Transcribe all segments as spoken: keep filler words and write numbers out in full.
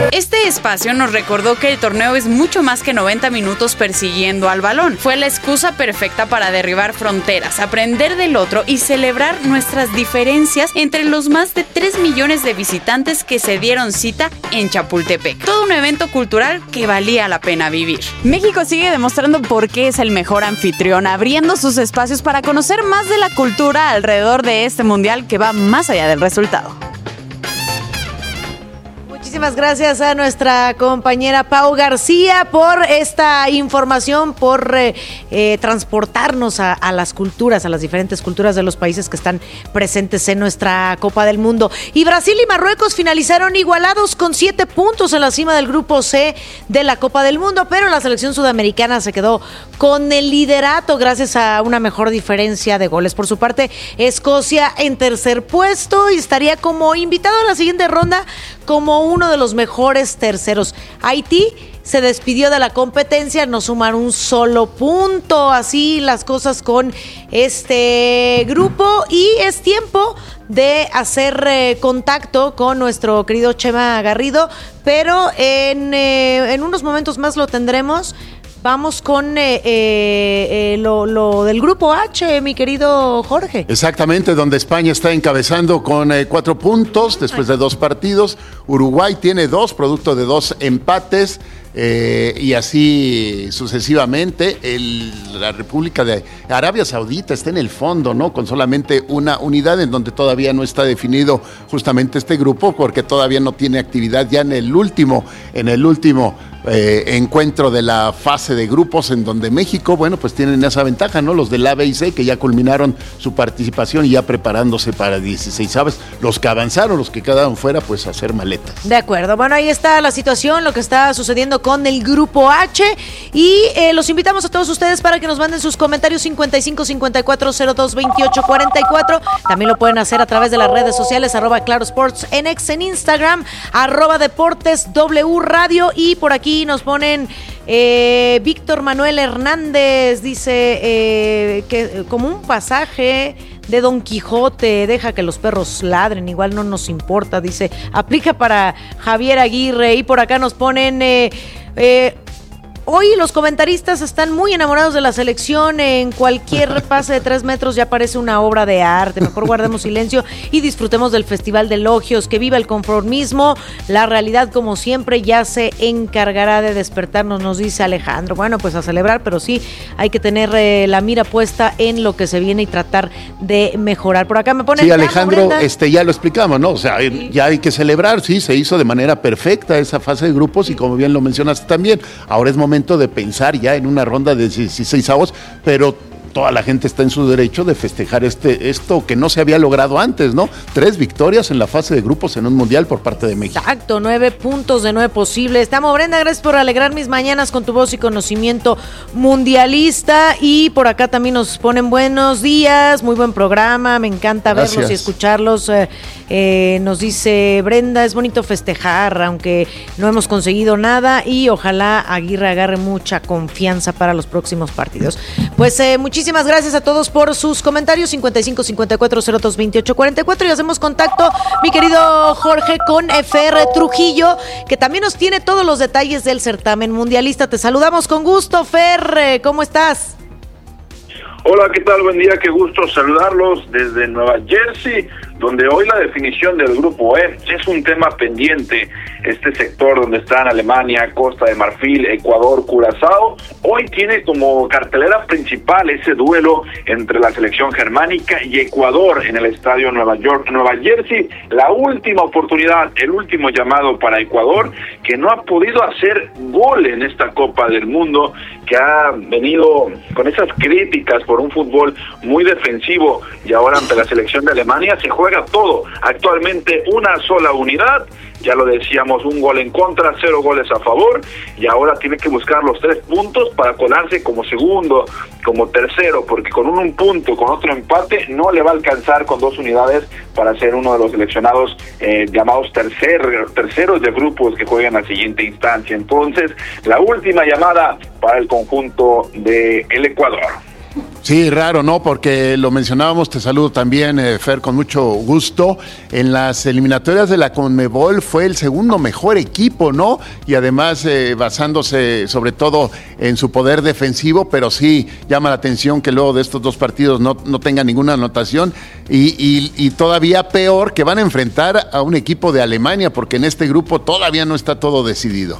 Este espacio nos recordó que el torneo es mucho más que noventa minutos persiguiendo al balón. Fue la excusa perfecta para derribar fronteras, aprender del otro y celebrar nuestras diferencias entre los más de tres millones de visitantes que se dieron cita en Chapultepec. Todo un evento cultural que valía la pena vivir. México sigue demostrando por qué es el mejor anfitrión, abriendo sus espacios para conocer más de la cultura alrededor de este mundial que va más allá del resultado. Muchísimas gracias a nuestra compañera Pau García por esta información, por eh, eh, transportarnos a, a las culturas, a las diferentes culturas de los países que están presentes en nuestra Copa del Mundo. Y Brasil y Marruecos finalizaron igualados con siete puntos en la cima del grupo C de la Copa del Mundo, pero la selección sudamericana se quedó con el liderato gracias a una mejor diferencia de goles. Por su parte, Escocia en tercer puesto y estaría como invitado a la siguiente ronda como uno de los mejores terceros. Haití se despidió de la competencia, no sumar un solo punto. Así las cosas con este grupo y es tiempo de hacer eh, contacto con nuestro querido Chema Garrido, pero en, eh, en unos momentos más lo tendremos. Vamos con eh, eh, lo, lo del grupo H, mi querido Jorge. Exactamente, donde España está encabezando con eh, cuatro puntos después de dos partidos. Uruguay tiene dos, producto de dos empates. Eh, y así sucesivamente. El, la República de Arabia Saudita está en el fondo, ¿no? Con solamente una unidad, en donde todavía no está definido justamente este grupo, porque todavía no tiene actividad ya en el último, en el último eh, encuentro de la fase de grupos, en donde México, bueno, pues tienen esa ventaja, ¿no? Los del A, B y C, que ya culminaron su participación y ya preparándose para dieciséis, ¿sabes? Los que avanzaron, los que quedaron fuera, pues a hacer maletas. De acuerdo, bueno, ahí está la situación, lo que está sucediendo con el grupo H y eh, los invitamos a todos ustedes para que nos manden sus comentarios cincuenta y cinco cincuenta y cuatro cero dos veintiocho cuarenta y cuatro. También lo pueden hacer a través de las redes sociales, arroba Claro Sports en X en Instagram, arroba Deportes W Radio, y por aquí nos ponen eh, Víctor Manuel Hernández, dice eh, que como un pasaje de Don Quijote, deja que los perros ladren, igual no nos importa, dice, aplica para Javier Aguirre. Y por acá nos ponen eh, eh, hoy los comentaristas están muy enamorados de la selección, en cualquier pase de tres metros ya parece una obra de arte, mejor guardemos silencio y disfrutemos del Festival de Elogios, que viva el conformismo, la realidad como siempre ya se encargará de despertarnos, nos dice Alejandro. Bueno, pues a celebrar, pero sí hay que tener eh, la mira puesta en lo que se viene y tratar de mejorar. Por acá me ponen... Sí, Alejandro, este, ya lo explicamos, ¿no? O sea, sí. Ya hay que celebrar, sí, se hizo de manera perfecta esa fase de grupos, sí. Y como bien lo mencionaste también, ahora es momento de pensar ya en una ronda de dieciséis avos, pero toda la gente está en su derecho de festejar este esto que no se había logrado antes, ¿no? Tres victorias en la fase de grupos en un mundial por parte de México. Exacto, nueve puntos de nueve posibles. Estamos, Brenda, gracias por alegrar mis mañanas con tu voz y conocimiento mundialista. Y por acá también nos ponen buenos días, muy buen programa, me encanta gracias. Verlos y escucharlos. Eh, eh, nos dice Brenda, es bonito festejar, aunque no hemos conseguido nada, y ojalá Aguirre agarre mucha confianza para los próximos partidos. Pues eh, muchísimas Muchísimas gracias a todos por sus comentarios, cincuenta y cinco cincuenta y cuatro cero dos veintiocho cuarenta y cuatro, y hacemos contacto, mi querido Jorge, con Fer Trujillo, que también nos tiene todos los detalles del certamen mundialista. Te saludamos con gusto, Fer, ¿cómo estás? Hola, ¿qué tal? Buen día, qué gusto saludarlos desde Nueva Jersey, donde hoy la definición del grupo E es un tema pendiente. Este sector donde están Alemania, Costa de Marfil, Ecuador, Curazao, hoy tiene como cartelera principal ese duelo entre la selección germánica y Ecuador en el estadio Nueva York, Nueva Jersey. La última oportunidad, el último llamado para Ecuador, que no ha podido hacer gol en esta Copa del Mundo, que ha venido con esas críticas por un fútbol muy defensivo, y ahora ante la selección de Alemania se juega todo. Actualmente una sola unidad, ya lo decíamos, un gol en contra, cero goles a favor, y ahora tiene que buscar los tres puntos para colarse como segundo, como tercero, porque con un, un punto, con otro empate, no le va a alcanzar con dos unidades para ser uno de los seleccionados eh, llamados tercer, terceros de grupos que juegan a la siguiente instancia. Entonces, la última llamada para el conjunto de el Ecuador. Sí, raro, ¿no? Porque lo mencionábamos, te saludo también, eh, Fer, con mucho gusto. En las eliminatorias de la CONMEBOL fue el segundo mejor equipo, ¿no? Y además eh, basándose sobre todo en su poder defensivo, pero sí llama la atención que luego de estos dos partidos no, no tenga ninguna anotación. Y, y, y todavía peor, que van a enfrentar a un equipo de Alemania, porque en este grupo todavía no está todo decidido.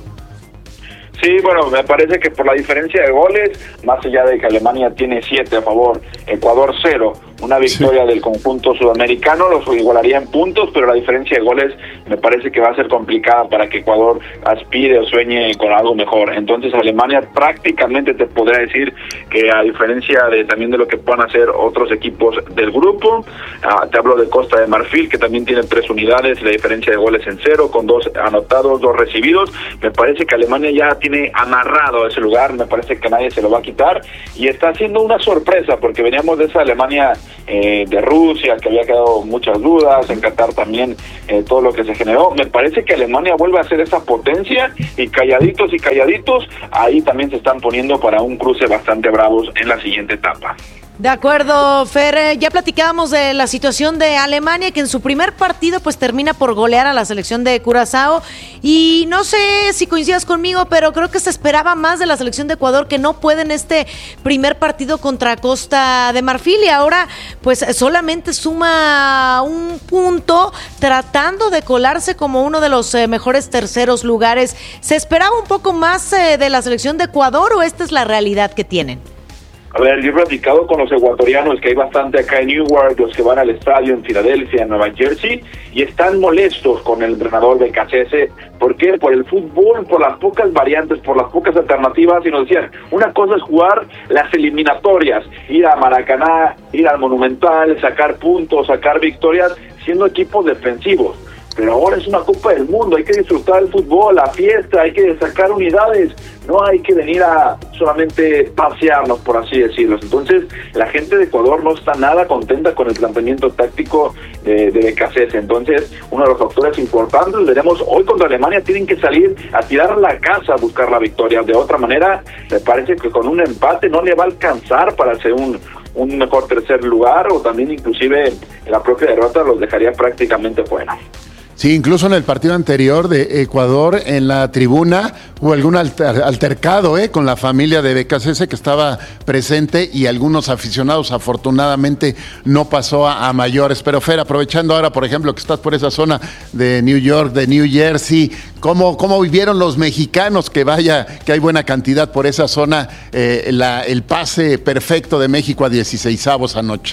Sí, bueno, me parece que por la diferencia de goles, más allá de que Alemania tiene siete a favor, Ecuador cero, una victoria sí. del conjunto sudamericano los igualaría en puntos, pero la diferencia de goles me parece que va a ser complicada para que Ecuador aspire o sueñe con algo mejor. Entonces Alemania prácticamente te podría decir que, a diferencia de también de lo que puedan hacer otros equipos del grupo, uh, te hablo de Costa de Marfil, que también tiene tres unidades, la diferencia de goles en cero, con dos anotados, dos recibidos. Me parece que Alemania ya tiene amarrado ese lugar, me parece que nadie se lo va a quitar, y está haciendo una sorpresa, porque veníamos de esa Alemania eh, de Rusia, que había quedado muchas dudas, en Qatar también eh, todo lo que se generó. Me parece que Alemania vuelve a ser esa potencia, y calladitos y calladitos, ahí también se están poniendo para un cruce bastante bravos en la siguiente etapa. De acuerdo, Fer, ya platicábamos de la situación de Alemania, que en su primer partido pues termina por golear a la selección de Curazao, y no sé si coincidas conmigo, pero creo que se esperaba más de la selección de Ecuador, que no puede en este primer partido contra Costa de Marfil, y ahora pues solamente suma un punto, tratando de colarse como uno de los eh, mejores terceros lugares. ¿Se esperaba un poco más eh, de la selección de Ecuador, o esta es la realidad que tienen? A ver, yo he platicado con los ecuatorianos, que hay bastante acá en Newark, los que van al estadio en Filadelfia, en Nueva Jersey, y están molestos con el entrenador de K C S. ¿Por qué? Por el fútbol, por las pocas variantes, por las pocas alternativas. Y nos decían, una cosa es jugar las eliminatorias, ir a Maracaná, ir al Monumental, sacar puntos, sacar victorias, siendo equipos defensivos. Pero ahora es una Copa del Mundo, hay que disfrutar el fútbol, la fiesta, hay que sacar unidades, no hay que venir a solamente pasearnos, por así decirlo. Entonces, la gente de Ecuador no está nada contenta con el planteamiento táctico de, de B K C S. Entonces, uno de los factores importantes, veremos, hoy contra Alemania tienen que salir a tirar la casa a buscar la victoria. De otra manera, me parece que con un empate no le va a alcanzar para hacer un... un mejor tercer lugar, o también inclusive la propia derrota los dejaría prácticamente fuera. Sí, incluso en el partido anterior de Ecuador, en la tribuna, hubo algún alter, altercado eh, con la familia de B K C S que estaba presente, y algunos aficionados, afortunadamente, no pasó a, a mayores. Pero Fer, aprovechando ahora, por ejemplo, que estás por esa zona de New York, de New Jersey, ¿cómo, cómo vivieron los mexicanos? Que vaya, que hay buena cantidad por esa zona, eh, la, el pase perfecto de México a dieciseisavos anoche.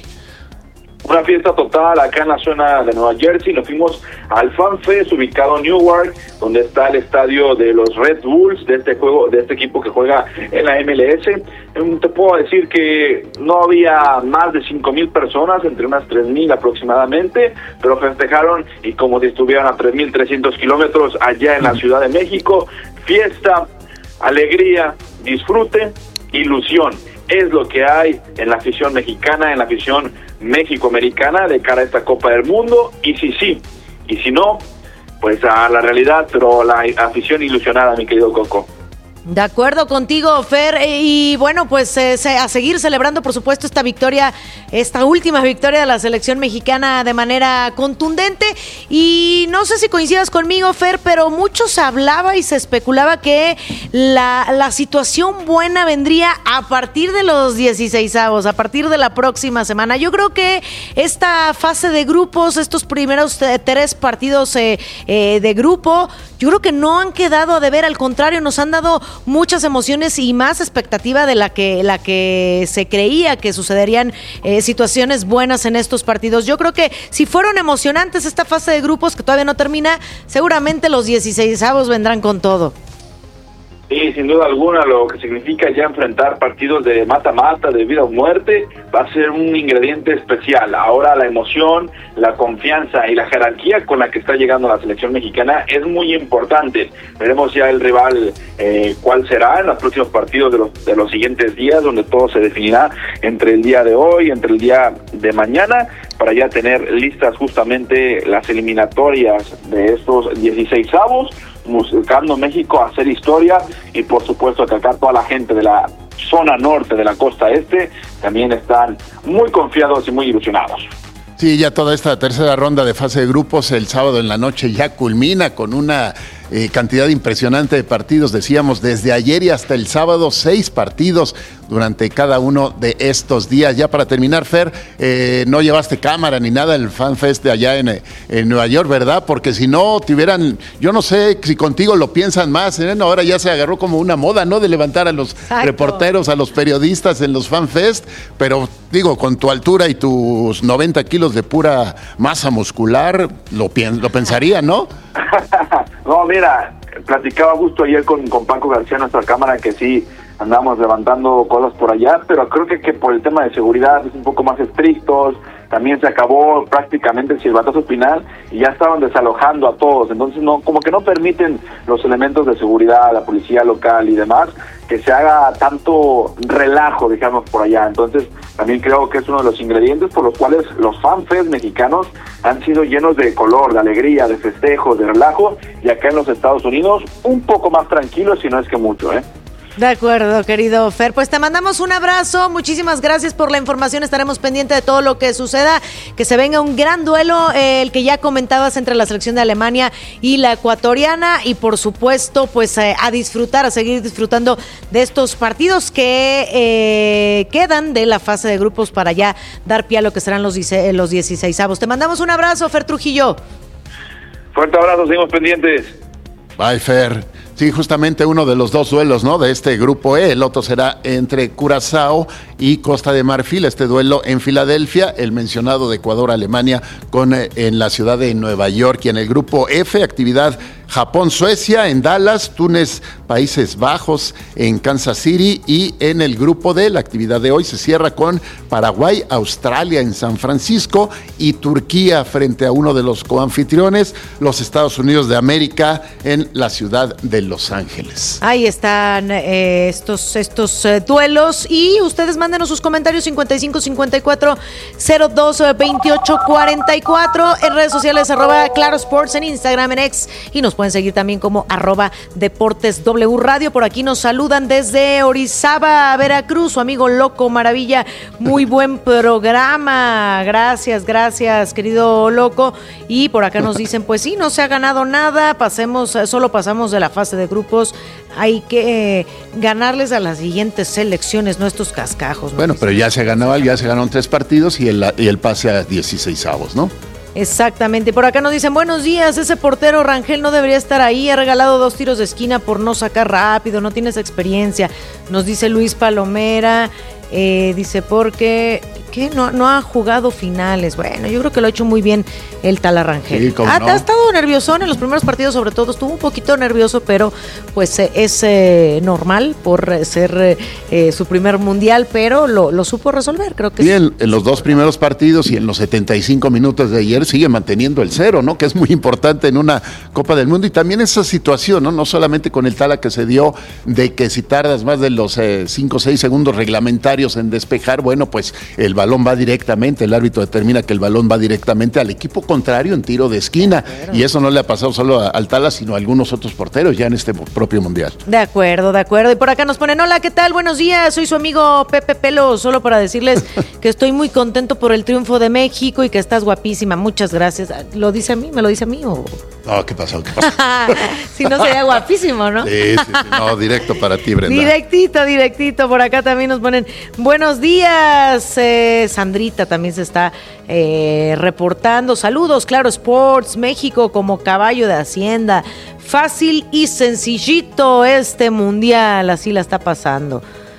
Una fiesta total acá en la zona de Nueva Jersey. Nos fuimos al Fan Fest, ubicado en Newark, donde está el estadio de los Red Bulls, de este juego, de este equipo que juega en la M L S. Te puedo decir que no había más de cinco mil personas, entre unas tres mil aproximadamente, pero festejaron, y como si estuvieran a tres mil trescientos kilómetros allá en la Ciudad de México. Fiesta, alegría, disfrute, ilusión. Es lo que hay en la afición mexicana, en la afición mexicoamericana de cara a esta Copa del Mundo. Y si sí, y si no, pues a la realidad, pero la afición ilusionada, mi querido Coco. De acuerdo contigo, Fer, y bueno, pues eh, a seguir celebrando, por supuesto, esta victoria, esta última victoria de la selección mexicana de manera contundente. Y no sé si coincidas conmigo, Fer, pero mucho se hablaba y se especulaba que la, la situación buena vendría a partir de los dieciseisavos, a partir de la próxima semana. Yo creo que esta fase de grupos, estos primeros eh, tres partidos eh, eh, de grupo, yo creo que no han quedado a deber, al contrario, nos han dado muchas emociones y más expectativa de la que la que se creía que sucederían eh, situaciones buenas en estos partidos. Yo creo que si fueron emocionantes esta fase de grupos que todavía no termina, seguramente los dieciseisavos vendrán con todo. Sí, sin duda alguna, lo que significa ya enfrentar partidos de mata-mata, de vida o muerte, va a ser un ingrediente especial. Ahora la emoción, la confianza y la jerarquía con la que está llegando la selección mexicana es muy importante. Veremos ya el rival, eh, cuál será en los próximos partidos de los, de los siguientes días, donde todo se definirá entre el día de hoy, entre el día de mañana, para ya tener listas justamente las eliminatorias de estos dieciseisavos, buscando México hacer historia, y por supuesto que acá toda la gente de la zona norte de la costa este, también están muy confiados y muy ilusionados. Sí, ya toda esta tercera ronda de fase de grupos el sábado en la noche ya culmina con una eh, cantidad impresionante de partidos. Decíamos, desde ayer y hasta el sábado, seis partidos durante cada uno de estos días. Ya para terminar, Fer, eh, no llevaste cámara ni nada el FanFest de allá en, en Nueva York, ¿verdad? Porque si no, tuvieran, yo no sé si contigo lo piensan más, ¿eh? Ahora ya se agarró como una moda, ¿no? De levantar a los Exacto. reporteros, a los periodistas en los FanFest, pero digo, con tu altura y tus noventa kilos de pura masa muscular, lo, lo pensaría, ¿no? No, mira, platicaba justo ayer con, con Paco García, nuestra cámara, que sí andamos levantando cosas por allá, pero creo que, que por el tema de seguridad es un poco más estrictos. También se acabó prácticamente el silbatazo final y ya estaban desalojando a todos, entonces no, como que no permiten los elementos de seguridad, la policía local y demás, que se haga tanto relajo, digamos, por allá. Entonces también creo que es uno de los ingredientes por los cuales los FanFest mexicanos han sido llenos de color, de alegría, de festejos, de relajo, y acá en los Estados Unidos un poco más tranquilos, si no es que mucho, ¿eh? De acuerdo, querido Fer. Pues te mandamos un abrazo. Muchísimas gracias por la información. Estaremos pendientes de todo lo que suceda. Que se venga un gran duelo, eh, el que ya comentabas, entre la selección de Alemania y la ecuatoriana. Y por supuesto, pues eh, a disfrutar, a seguir disfrutando de estos partidos que eh, quedan de la fase de grupos para ya dar pie a lo que serán los, los dieciseisavos. Te mandamos un abrazo, Fer Trujillo. Fuerte abrazo, seguimos pendientes. Bye, Fer. Sí, justamente uno de los dos duelos, ¿no?, de este grupo E. El otro será entre Curazao y Costa de Marfil. Este duelo en Filadelfia, el mencionado de Ecuador-Alemania con eh, en la ciudad de Nueva York. Y en el grupo F, actividad Japón-Suecia en Dallas, Túnez, Países Bajos en Kansas City. Y en el grupo D, la actividad de hoy se cierra con Paraguay, Australia en San Francisco y Turquía frente a uno de los coanfitriones, los Estados Unidos de América, en la ciudad de Los Ángeles. Ahí están eh, estos, estos eh, duelos, y ustedes mándenos sus comentarios cincuenta y cinco cincuenta y cuatro cero dos veintiocho cuarenta y cuatro, en redes sociales arroba Claro Sports, en Instagram, en X, y nos pueden seguir también como arroba Deportes W Radio. Por aquí nos saludan desde Orizaba, Veracruz, su amigo Loco Maravilla. Muy buen programa, gracias, gracias, querido Loco. Y por acá nos dicen, pues sí, no se ha ganado nada, pasemos, solo pasamos de la fase de grupos, hay que eh, ganarles a las siguientes selecciones, no estos cascajos. ¿no? Bueno, pero ya se ganó, ya se ganaron tres partidos y el, y el pase a dieciseisavos, ¿no? Exactamente. Por acá nos dicen, buenos días, ese portero Rangel no debería estar ahí, ha regalado dos tiros de esquina por no sacar rápido, no tienes experiencia. Nos dice Luis Palomera, eh, dice, porque ¿qué? No, no ha jugado finales. Bueno, yo creo que lo ha hecho muy bien el Tala Rangel. Sí, ha, no. ha estado nerviosón en los primeros partidos, sobre todo estuvo un poquito nervioso, pero pues eh, es eh, normal por ser eh, su primer mundial, pero lo, lo supo resolver, creo que sí. Sí, en, en los dos primeros partidos y en los setenta y cinco minutos de ayer sigue manteniendo el cero, ¿no? Que es muy importante en una Copa del Mundo. Y también esa situación, ¿no? No solamente con el Tala que se dio de que si tardas más de los cinco o seis segundos reglamentarios en despejar, bueno, pues el balón va directamente, el árbitro determina que el balón va directamente al equipo contrario en tiro de esquina, y eso no le ha pasado solo a, al Tala, sino a algunos otros porteros ya en este propio mundial. De acuerdo, de acuerdo. Y por acá nos ponen, hola, ¿qué tal? Buenos días, soy su amigo Pepe Pelo, solo para decirles que estoy muy contento por el triunfo de México y que estás guapísima, muchas gracias. ¿Lo dice a mí? ¿Me lo dice a mí o...? No, ¿qué pasó? ¿Qué pasó? Si no, sería guapísimo, ¿no? Sí, sí, sí, no, directo para ti, Brenda. Directito, directito. Por acá también nos ponen, buenos días, eh, Sandrita también se está eh, reportando. Saludos, Claro Sports, México como caballo de Hacienda. Fácil y sencillito este mundial, así la está pasando.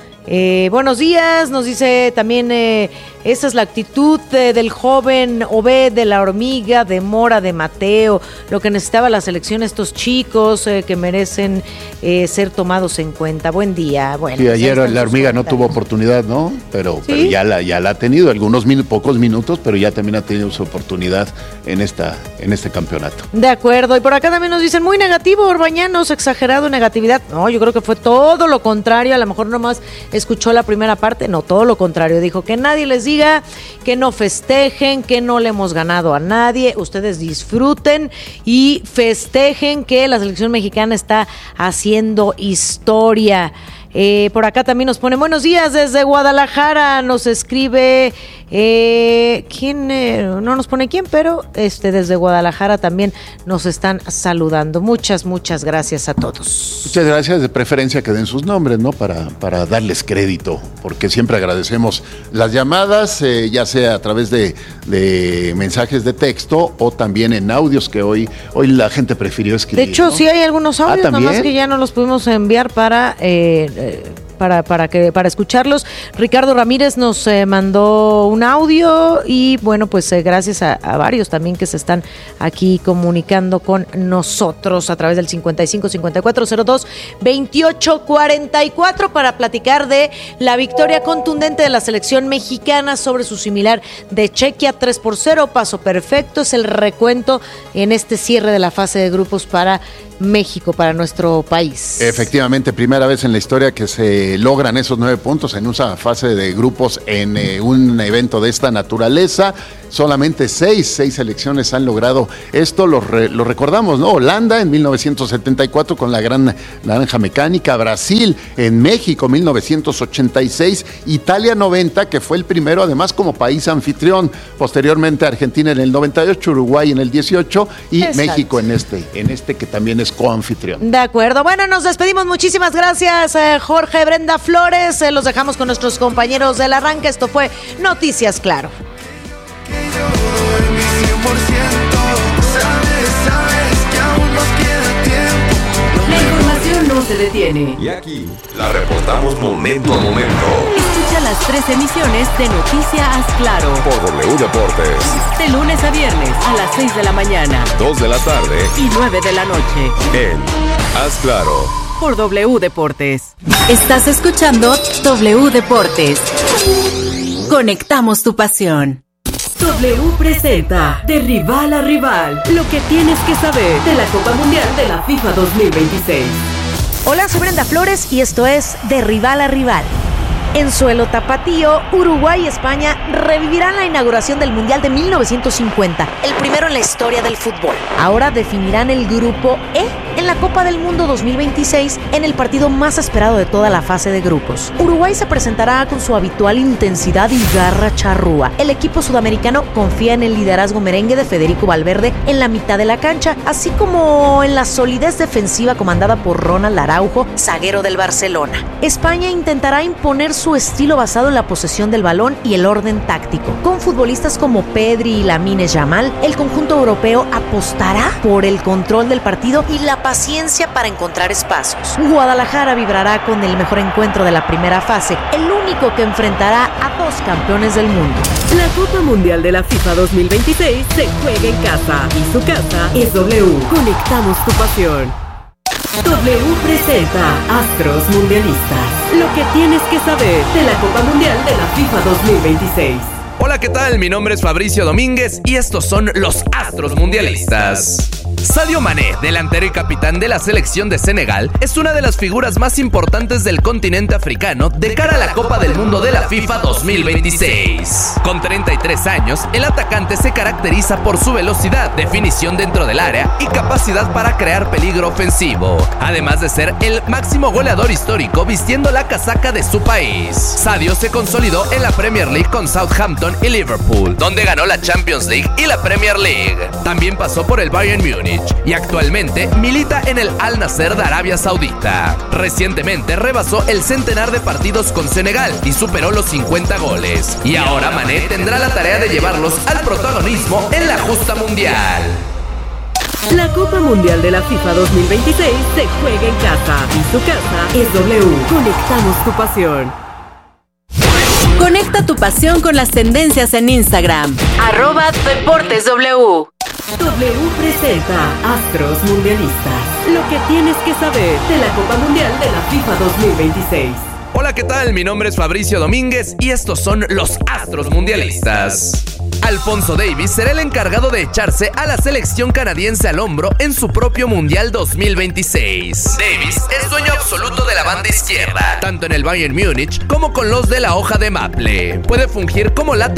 Eh, buenos días, nos dice también, eh, esa es la actitud eh, del joven Obed, de la hormiga, de Mora, de Mateo, lo que necesitaba la selección, estos chicos eh, que merecen eh, ser tomados en cuenta. Buen día. Bueno, sí, ayer la hormiga no tuvo oportunidad, ¿no? Pero, ¿sí? pero ya la ya la ha tenido, algunos min, pocos minutos, pero ya también ha tenido su oportunidad en esta en este campeonato. De acuerdo, y por acá también nos dicen, muy negativo, Orbañanos, exagerado negatividad. No, yo creo que fue todo lo contrario, a lo mejor nomás escuchó la primera parte, no, todo lo contrario, dijo que nadie les diga, que no festejen, que no le hemos ganado a nadie, ustedes disfruten y festejen que la selección mexicana está haciendo historia. Eh, por acá también nos pone buenos días desde Guadalajara, nos escribe, eh, ¿quién? Eh, no nos pone quién, pero este desde Guadalajara también nos están saludando. Muchas, muchas gracias a todos. Muchas gracias, de preferencia que den sus nombres, ¿no? Para, para darles crédito, porque siempre agradecemos las llamadas, eh, ya sea a través de, de mensajes de texto o también en audios, que hoy, hoy la gente prefirió escribir. De hecho, ¿no? sí hay algunos audios, ¿Ah, nomás que ya no los pudimos enviar para... Eh, eh, Para, para que para escucharlos. Ricardo Ramírez nos eh, mandó un audio y bueno, pues eh, gracias a, a varios también que se están aquí comunicando con nosotros a través del cincuenta y cinco cincuenta y cuatro cero dos veintiocho cuarenta y cuatro para platicar de la victoria contundente de la selección mexicana sobre su similar de Chequia. Tres por cero, paso perfecto, es el recuento en este cierre de la fase de grupos para México, para nuestro país. Efectivamente, primera vez en la historia que se logran esos nueve puntos en una fase de grupos en eh, un evento de esta naturaleza. Solamente seis, seis selecciones han logrado esto, lo, re, lo recordamos, ¿no? Holanda en mil novecientos setenta y cuatro con la gran naranja mecánica, Brasil en México mil novecientos ochenta y seis, Italia noventa, que fue el primero además como país anfitrión, posteriormente Argentina en el noventa y ocho, Uruguay en el dieciocho y Exacto. México en este, en este que también es coanfitrión. De acuerdo, bueno, nos despedimos, muchísimas gracias eh, Jorge, Brenda Flores, eh, los dejamos con nuestros compañeros del arranque, esto fue Noticias Claro. La información no se detiene. Y aquí la reportamos momento a momento. Escucha las tres emisiones de Noticias Claro por W Deportes. De lunes a viernes a las seis de la mañana, dos de la tarde y nueve de la noche. En Haz Claro. Por W Deportes. Estás escuchando W Deportes. Conectamos tu pasión. W presenta De Rival a Rival, lo que tienes que saber de la Copa Mundial de la FIFA dos mil veintiséis. Hola, soy Brenda Flores y esto es De Rival a Rival. En suelo tapatío, Uruguay y España revivirán la inauguración del Mundial de mil novecientos cincuenta, el primero en la historia del fútbol. Ahora definirán el grupo E en la Copa del Mundo dos mil veintiséis en el partido más esperado de toda la fase de grupos. Uruguay se presentará con su habitual intensidad y garra charrúa. El equipo sudamericano confía en el liderazgo merengue de Federico Valverde en la mitad de la cancha, así como en la solidez defensiva comandada por Ronald Araujo, zaguero del Barcelona. España intentará imponer su su estilo basado en la posesión del balón y el orden táctico. Con futbolistas como Pedri y Lamine Yamal, el conjunto europeo apostará por el control del partido y la paciencia para encontrar espacios. Guadalajara vibrará con el mejor encuentro de la primera fase, el único que enfrentará a dos campeones del mundo. La Copa Mundial de la FIFA dos mil veintiséis se juega en casa y su casa es W. Conectamos tu pasión. W presenta Astros Mundialistas. Lo que tienes que saber de la Copa Mundial de la FIFA dos mil veintiséis. Hola, ¿qué tal? Mi nombre es Fabricio Domínguez y estos son los Astros Mundialistas. Sadio Mané, delantero y capitán de la selección de Senegal, es una de las figuras más importantes del continente africano de cara a la Copa del Mundo de la FIFA dos mil veintiséis. Con treinta y tres años, el atacante se caracteriza por su velocidad, definición dentro del área y capacidad para crear peligro ofensivo, además de ser el máximo goleador histórico vistiendo la casaca de su país. Sadio se consolidó en la Premier League con Southampton y Liverpool, donde ganó la Champions League y la Premier League. También pasó por el Bayern Múnich y actualmente milita en el Al Nassr de Arabia Saudita. Recientemente rebasó el centenar de partidos con Senegal y superó los cincuenta goles. Y ahora Mané tendrá la tarea de llevarlos al protagonismo en la justa mundial. La Copa Mundial de la FIFA dos mil veintiséis se juega en casa y su casa es W. Conectamos tu pasión. Conecta tu pasión con las tendencias en Instagram. Arroba Deportes W. W presenta Astros Mundialistas. Lo que tienes que saber de la Copa Mundial de la FIFA dos mil veintiséis. Hola, ¿qué tal? Mi nombre es Fabricio Domínguez y estos son los Astros Mundialistas. Alfonso Davies será el encargado de echarse a la selección canadiense al hombro en su propio Mundial dos mil veintiséis. Davies es dueño absoluto de la banda izquierda, tanto en el Bayern Múnich como con los de la hoja de Maple. Puede fungir como lateral